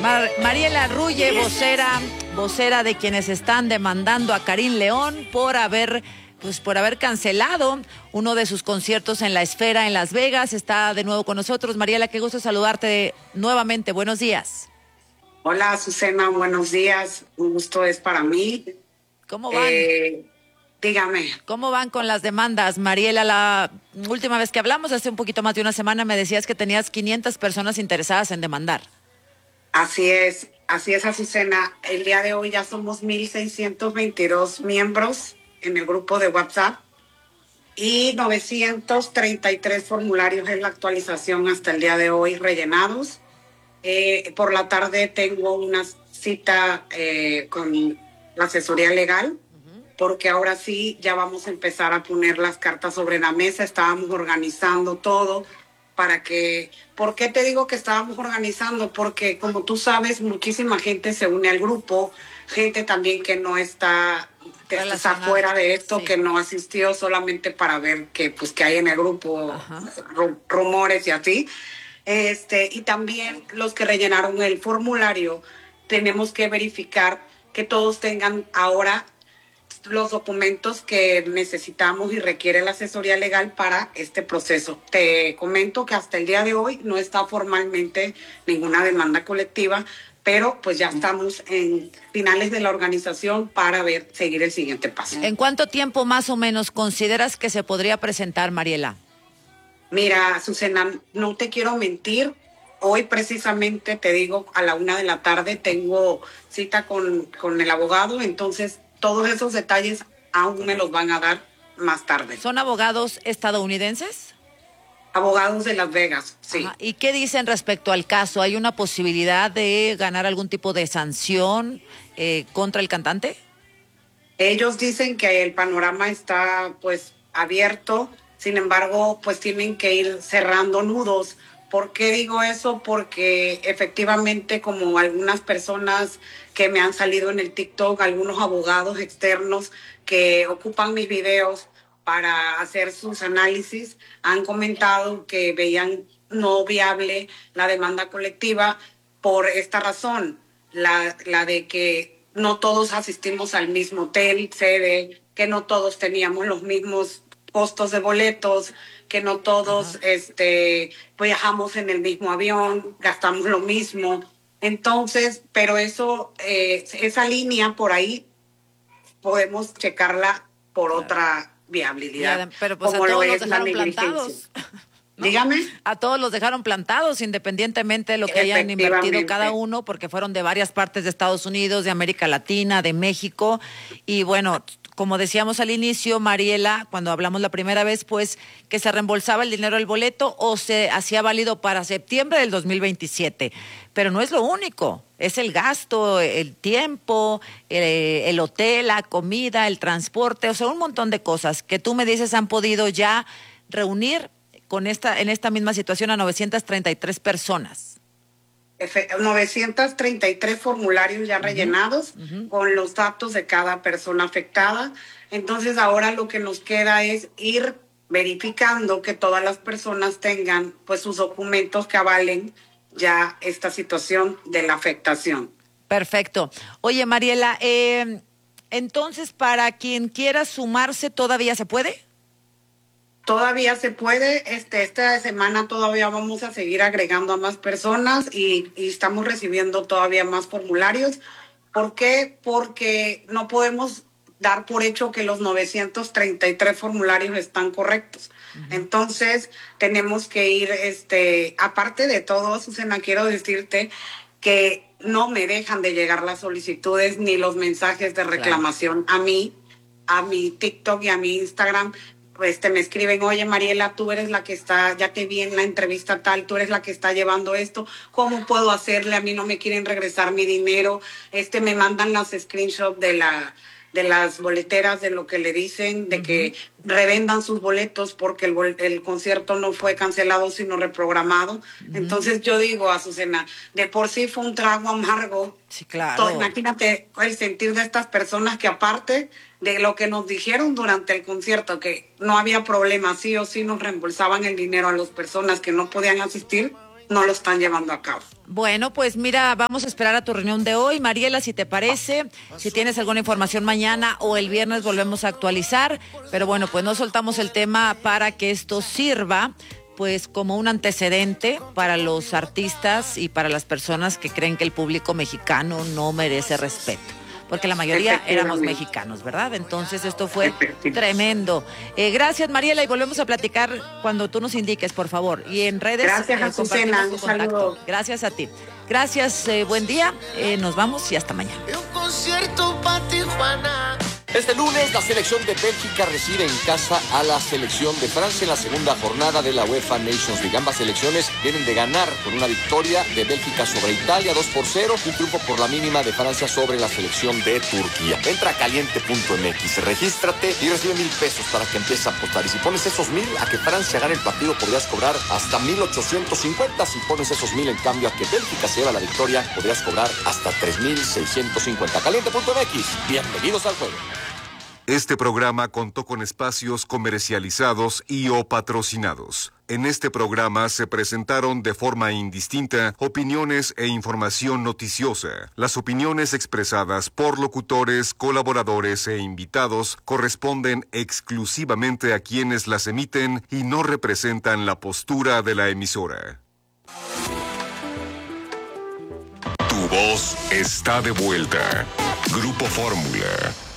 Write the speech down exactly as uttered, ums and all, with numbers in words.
Mar Mariela Rulle, vocera, vocera de quienes están demandando a Karim León por haber, pues por haber cancelado uno de sus conciertos en La Esfera en Las Vegas. Está de nuevo con nosotros. Mariela, qué gusto saludarte nuevamente. Buenos días. Hola, Azucena, buenos días. Un gusto es para mí. ¿Cómo van? Eh, dígame. ¿Cómo van con las demandas? Mariela, la última vez que hablamos, hace un poquito más de una semana, me decías que tenías quinientas personas interesadas en demandar. Así es, así es, Azucena. El día de hoy ya somos mil seiscientos veintidós miembros en el grupo de WhatsApp y novecientos treinta y tres formularios en la actualización hasta el día de hoy rellenados. Eh, por la tarde tengo una cita eh, con la asesoría legal, porque ahora sí ya vamos a empezar a poner las cartas sobre la mesa. Estábamos organizando todo para que... ¿Por qué te digo que estábamos organizando? Porque como tú sabes, muchísima gente se une al grupo, gente también que no está, que está fuera de esto, sí, que no asistió solamente para ver qué pues, que hay en el grupo, ru- rumores y así. Este, y también los que rellenaron el formulario, tenemos que verificar que todos tengan ahora los documentos que necesitamos y requiere la asesoría legal para este proceso. Te comento que hasta el día de hoy no está formalmente ninguna demanda colectiva, pero pues ya estamos en finales de la organización para ver, seguir el siguiente paso. ¿En cuánto tiempo más o menos consideras que se podría presentar, Mariela? Mira, Azucena, no te quiero mentir. Hoy precisamente, te digo, a la una de la tarde tengo cita con, con el abogado, entonces todos esos detalles aún me los van a dar más tarde. ¿Son abogados estadounidenses? Abogados de Las Vegas, sí. Ajá. ¿Y qué dicen respecto al caso? ¿Hay una posibilidad de ganar algún tipo de sanción eh, contra el cantante? Ellos dicen que el panorama está pues abierto, sin embargo pues tienen que ir cerrando nudos. ¿Por qué digo eso? Porque efectivamente, como algunas personas que me han salido en el TikTok, algunos abogados externos que ocupan mis videos para hacer sus análisis, han comentado que veían no viable la demanda colectiva por esta razón, la, la de que no todos asistimos al mismo hotel, sede, que no todos teníamos los mismos costos de boletos, que no todos este, viajamos en el mismo avión, gastamos lo mismo. Entonces, pero eso, eh, esa línea por ahí podemos checarla por claro. otra viabilidad. Ya, pero pues como a todos los dejaron plantados. ¿No? Dígame. A todos los dejaron plantados, independientemente de lo que hayan invertido cada uno, porque fueron de varias partes de Estados Unidos, de América Latina, de México. Y bueno, como decíamos al inicio, Mariela, cuando hablamos la primera vez, pues que se reembolsaba el dinero del boleto o se hacía válido para septiembre del dos mil veintisiete. Pero no es lo único, es el gasto, el tiempo, el, el hotel, la comida, el transporte, o sea, un montón de cosas que tú me dices han podido ya reunir con esta, en esta misma situación a novecientas treinta y tres personas. novecientos treinta y tres formularios ya uh-huh. rellenados uh-huh. con los datos de cada persona afectada. Entonces ahora lo que nos queda es ir verificando que todas las personas tengan pues sus documentos que avalen ya esta situación de la afectación. Perfecto. Oye, Mariela, eh, entonces para quien quiera sumarse, ¿todavía se puede? Todavía se puede, este, esta semana todavía vamos a seguir agregando a más personas y, y estamos recibiendo todavía más formularios. ¿Por qué? Porque no podemos dar por hecho que los novecientos treinta y tres formularios están correctos. Uh-huh. Entonces, tenemos que ir, este, aparte de todo, Susana, quiero decirte que no me dejan de llegar las solicitudes ni los mensajes de reclamación claro. a mí, a mi TikTok y a mi Instagram. Pues te me escriben, oye Mariela, tú eres la que está, ya te vi en la entrevista tal, tú eres la que está llevando esto, ¿cómo puedo hacerle? A mí no me quieren regresar mi dinero, este me mandan las screenshots de la de las boleteras, de lo que le dicen, de uh-huh. que revendan sus boletos porque el, el concierto no fue cancelado sino reprogramado. Uh-huh. Entonces yo digo, Azucena, de por sí fue un trago amargo. Sí, claro. Todo, imagínate el sentir de estas personas que aparte de lo que nos dijeron durante el concierto, que no había problema, sí o sí nos reembolsaban el dinero a las personas que no podían asistir, no lo están llevando a cabo. Bueno, pues mira, vamos a esperar a tu reunión de hoy. Mariela, si te parece, si tienes alguna información mañana o el viernes volvemos a actualizar. Pero bueno, pues no soltamos el tema para que esto sirva pues como un antecedente para los artistas y para las personas que creen que el público mexicano no merece respeto. Porque la mayoría éramos mexicanos, ¿verdad? Entonces esto fue tremendo. Eh, gracias, Mariela, y volvemos a platicar cuando tú nos indiques, por favor. Y en redes. Gracias, eh, Azucena. Un saludo. Gracias a ti. Gracias, eh, buen día. Eh, nos vamos y hasta mañana. Un concierto para Tijuana. Este lunes, la selección de Bélgica recibe en casa a la selección de Francia en la segunda jornada de la UEFA Nations League. Ambas selecciones vienen de ganar con una victoria de Bélgica sobre Italia dos por cero, un triunfo por la mínima de Francia sobre la selección de Turquía. Entra a caliente punto m x, regístrate y recibe mil pesos para que empieces a apostar. Y si pones esos mil a que Francia gane el partido, podrías cobrar hasta mil ochocientos cincuenta. Si pones esos mil en cambio a que Bélgica se lleva la victoria, podrías cobrar hasta tres mil seiscientos cincuenta. caliente punto m x, bienvenidos al juego. Este programa contó con espacios comercializados y o patrocinados. En este programa se presentaron de forma indistinta opiniones e información noticiosa. Las opiniones expresadas por locutores, colaboradores e invitados corresponden exclusivamente a quienes las emiten y no representan la postura de la emisora. Tu voz está de vuelta. Grupo Fórmula.